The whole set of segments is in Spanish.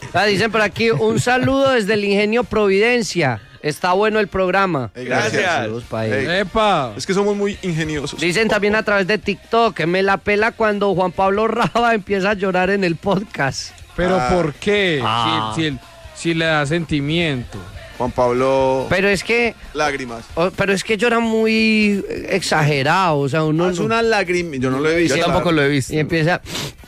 Dicen por aquí, un saludo desde el Ingenio Providencia. Está bueno el programa. Gracias. Saludos pa' ellos. ¡Epa! Es que somos muy ingeniosos. Dicen también a través de TikTok que me la pela cuando Juan Pablo Raba empieza a llorar en el podcast. ¿Pero por qué? Ah. Si le da sentimiento. Juan Pablo, Pero es que llora muy exagerado, o sea, uno es una lágrima, yo no lo he visto. Yo tampoco lo he visto. y empieza.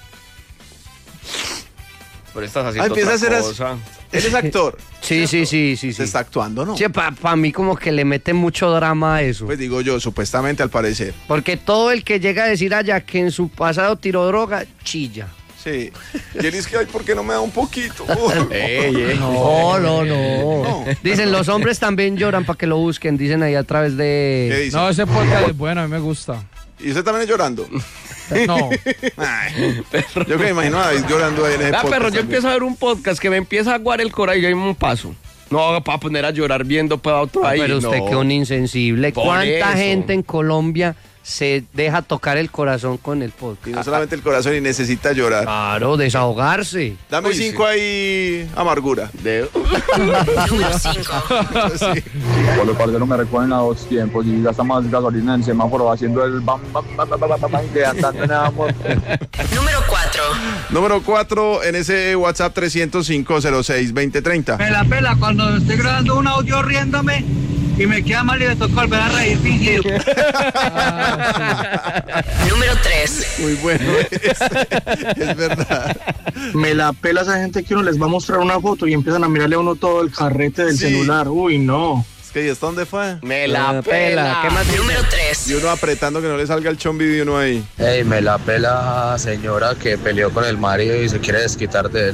Pero estás haciendo empieza otra a hacer cosa. Él es actor. Sí. Se está actuando, ¿no? Sí, para mí como que le mete mucho drama a eso. Pues digo yo, supuestamente al parecer. Porque todo el que llega a decir allá que en su pasado tiró droga, chilla. Sí. Y él dice que, ay, ¿por qué no me da un poquito? No. Dicen, los hombres también lloran para que lo busquen, dicen ahí a través ¿Qué de... dice? No, ese podcast es bueno, a mí me gusta. ¿Y usted también es llorando? No. Ay, yo que me imagino a David llorando ahí en ese podcast Perro, yo también. empiezo a ver un podcast que me empieza a aguar el corazón y yo ahí un paso. No, para poner a llorar viendo para otro ahí. Pero usted no. que un insensible. Por ¿Cuánta eso. gente en Colombia se deja tocar el corazón con el Y podcast? no solamente el corazón y necesita llorar. Claro, desahogarse. Dame 5 ahí, amargura. Número 5. Sí. Por parcero me recogen a 2 tiempos y gasta más gasolina en el semáforo haciendo el bam que andando en amor. Número 4. Número 4 en ese WhatsApp 305-06-2030. Me la pela cuando estoy grabando un audio riéndome y me queda mal y me toca volver a reír fingido. Número 3. Muy bueno. Es verdad. Me la pela esa gente que uno les va a mostrar una foto y empiezan a mirarle a uno todo el carrete del Sí. celular. Uy, no. Es que ¿y hasta dónde fue? Me la pela. ¿Qué más dice? Número 3. Y uno apretando que no le salga el chombi de uno ahí. Ey, me la pela señora que peleó con el marido y se quiere desquitar de él.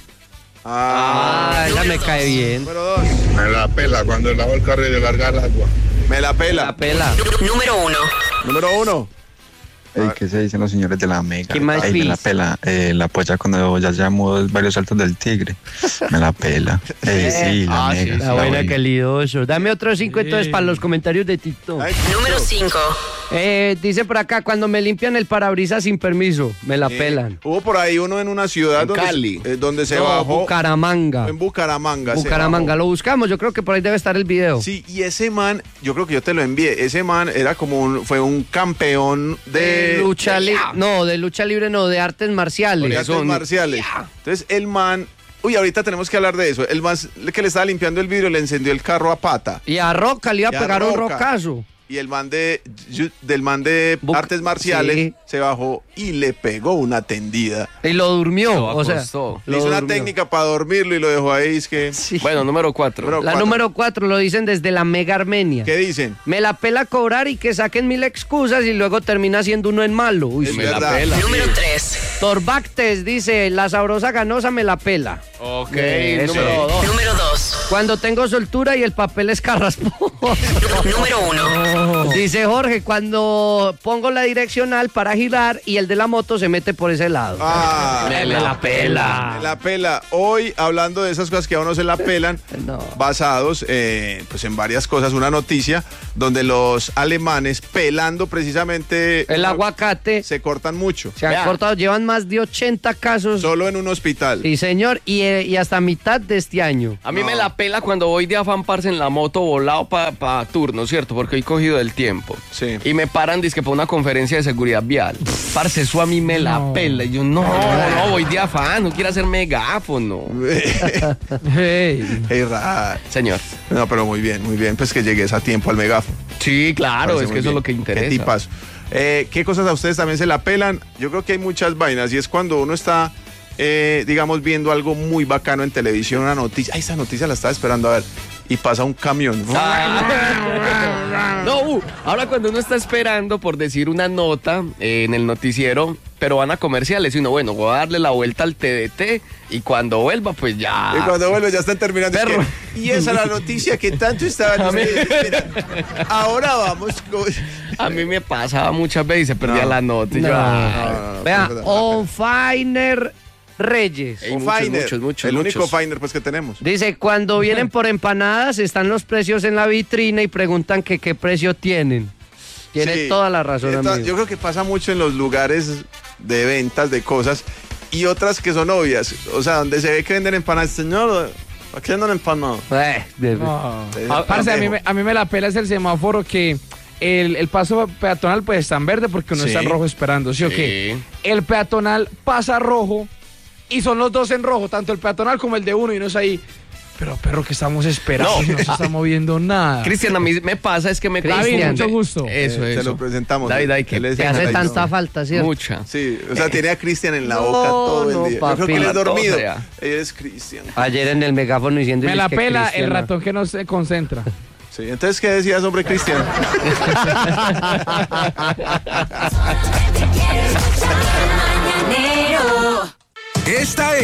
Esa me cae bien. Número 2. Me la pela cuando lavo el carro y le larga el agua. Me la pela. La pela. Número 1. Número 1. Ey, ¿qué se dicen los señores de la mega? ¿Qué más Ey, me la dice? pela, la polla cuando ya llamó varios saltos del tigre. Me la pela. Sí, la mega. La buena que lidoso. Dame otros 5 entonces para los comentarios de TikTok. Número 5. Dice por acá, cuando me limpian el parabrisas sin permiso, me la pelan. Hubo por ahí uno en una ciudad En donde, Cali. Donde se No, bajó. Bucaramanga. En Bucaramanga. se Bucaramanga, bajó. lo buscamos, yo creo que por ahí debe estar el video. Sí, y ese man, yo creo que yo te lo envié. Ese man era como fue un campeón de de lucha libre, no, de artes marciales. de artes marciales. Entonces el man, ahorita tenemos que hablar de eso. El man que le estaba limpiando el vidrio le encendió el carro a pata. Y a Roca le iba a Y a pegar un Roca. rocazo. Y el man del man de artes marciales sí. se bajó y le pegó una tendida. Y lo durmió, Lo o sea. acostó. Le hizo una durmió. técnica para dormirlo y lo dejó ahí. Es que. Sí. Bueno, número 4. Número La 4. número 4 lo dicen desde la Mega Armenia. ¿Qué dicen? Me la pela cobrar y que saquen 1000 excusas y luego termina siendo uno en malo. Uy, Es sí. Me la verdad. pela. Número 3. Torbactes dice, la sabrosa ganosa me la pela. Ok, Eso. número 2. Número 2. Cuando tengo soltura y el papel es carrasposo. Número 1. Dice Jorge, cuando pongo la direccional para girar y el de la moto se mete por ese lado. Me la pela. Me la pela. Hoy, hablando de esas cosas que a uno se la pelan, No. basados pues en varias cosas, una noticia donde los alemanes pelando precisamente El aguacate se cortan mucho. se han cortado, llevan más de 80 casos. Solo en un hospital. Sí, señor, y hasta mitad de este año. A mí me la pela cuando voy de afán, parce, en la moto volado para turno, ¿cierto? Porque hoy cogido del tiempo. Sí. Y me paran, dizque para una conferencia de seguridad vial. Parce, eso a mí me la pela. Y yo, no, voy de afán, no quiero hacer megáfono. Hey. Hey, Señor. no, pero muy bien, pues que llegues a tiempo al megáfono. Sí, claro, Parece es muy que eso es bien. lo que interesa. Qué tipazo. ¿Qué cosas a ustedes también se la pelan? Yo creo que hay muchas vainas y es cuando uno está, digamos, viendo algo muy bacano en televisión, una noticia. Ay, esa noticia la estaba esperando a ver. Y pasa un camión. No, ahora cuando uno está esperando por decir una nota en el noticiero, pero van a comerciales y uno, bueno, voy a darle la vuelta al TDT y cuando vuelva, pues ya. Y cuando vuelve ya están terminando. Perro. Y esa es la noticia que tanto estaban ustedes esperando. Ahora vamos con... A mí me pasaba muchas veces y se perdía la nota. Y yo, no, Vea, es verdad. Onfainer Reyes. Ey, Un muchos, Finer, muchos, el único muchos. Finer pues que tenemos. Dice, cuando vienen por empanadas, están los precios en la vitrina y preguntan que qué precio tienen. Tiene Sí. toda la razón, Entonces, amigo. yo creo que pasa mucho en los lugares de ventas de cosas y otras que son obvias. O sea, donde se ve que venden empanadas. Señor, ¿para qué andan empanadas? No. Parce, a mí me la pela es el semáforo que el paso peatonal pues está en verde porque uno Sí. está en rojo esperando, ¿sí o qué? El peatonal pasa rojo y son los dos en rojo, tanto el peatonal como el de uno y uno es ahí. Pero perro, que estamos esperando, no se está moviendo nada. Cristian, a mí me pasa es que me David, confunde. mucho gusto. Eso, Se eso. lo presentamos. David, hay Él que es Te hace ensaladito. tanta falta, ¿cierto? mucha. Sí, o sea, tiene a Cristian en la No, boca todo no, el día. Yo creo papi. que él es dormido. Todo sea. Es Cristian. Ayer en el megáfono diciendo Me la que pela el Cristiano- ratón que no se concentra. Sí, entonces, ¿qué decías sobre Cristian? Mañanero. Esta